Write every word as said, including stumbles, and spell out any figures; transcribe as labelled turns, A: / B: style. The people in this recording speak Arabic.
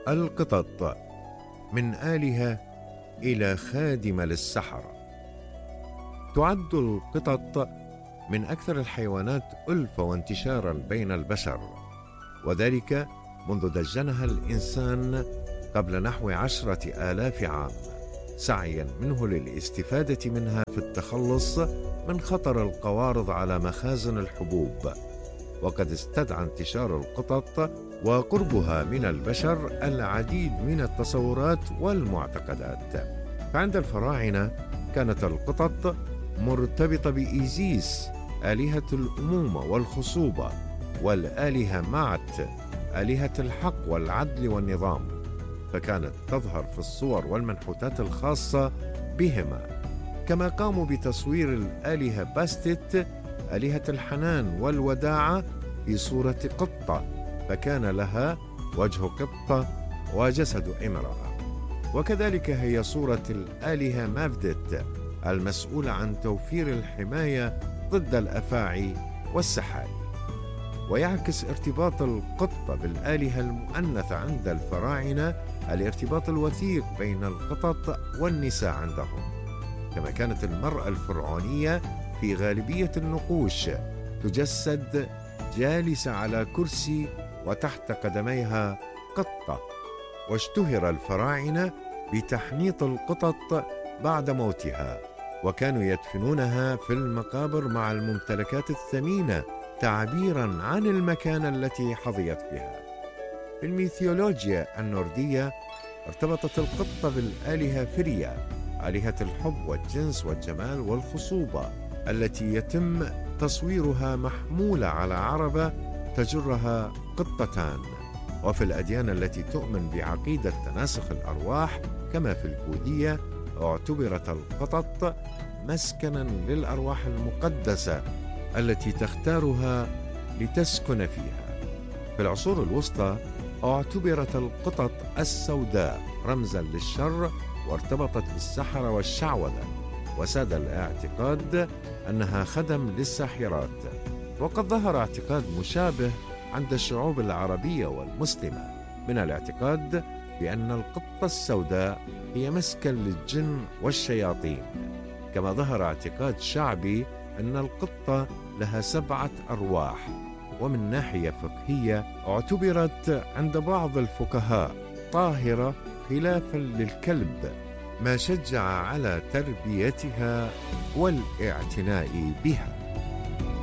A: القطط من آلهة إلى خادمة للسحرة. تعد القطط من أكثر الحيوانات ألفة وانتشارا بين البشر، وذلك منذ دجنها الإنسان قبل نحو عشرة آلاف عام، سعيا منه للاستفادة منها في التخلص من خطر القوارض على مخازن الحبوب. وقد استدعى انتشار القطط وقربها من البشر العديد من التصورات والمعتقدات. فعند الفراعنة كانت القطط مرتبطة بإيزيس آلهة الأمومة والخصوبة، والآلهة معت آلهة الحق والعدل والنظام، فكانت تظهر في الصور والمنحوتات الخاصة بهما. كما قاموا بتصوير الآلهة باستت آلهة الحنان والوداعة في صورة قطة، فكان لها وجه قطة وجسد امرأة. وكذلك هي صورة الآلهة مافدت المسؤولة عن توفير الحماية ضد الأفاعي والسحالي. ويعكس ارتباط القطة بالآلهة المؤنثة عند الفراعنة الارتباط الوثيق بين القطط والنساء عندهم. كما كانت المرأة الفرعونية في غالبية النقوش تجسد جالسة على كرسي وتحت قدميها قطة. واشتهر الفراعنة بتحنيط القطط بعد موتها، وكانوا يدفنونها في المقابر مع الممتلكات الثمينة تعبيراً عن المكانة التي حظيت بها. في الميثولوجيا النوردية ارتبطت القطة بالآلهة فريا، آلهة الحب والجنس والجمال والخصوبة، التي يتم تصويرها محمولة على عربة تجرها قطتان. وفي الأديان التي تؤمن بعقيدة تناسخ الأرواح كما في البوذية، اعتبرت القطط مسكناً للأرواح المقدسة التي تختارها لتسكن فيها. في العصور الوسطى اعتبرت القطط السوداء رمزاً للشر، وارتبطت بالسحرة والشعوذة، وساد الاعتقاد أنها خدم للساحرات. وقد ظهر اعتقاد مشابه عند الشعوب العربية والمسلمة من الاعتقاد بأن القطة السوداء هي مسكن للجن والشياطين. كما ظهر اعتقاد شعبي أن القطة لها سبعة أرواح. ومن ناحية فقهية اعتبرت عند بعض الفقهاء طاهرة خلافا للكلب، ما شجع على تربيتها والاعتناء بها.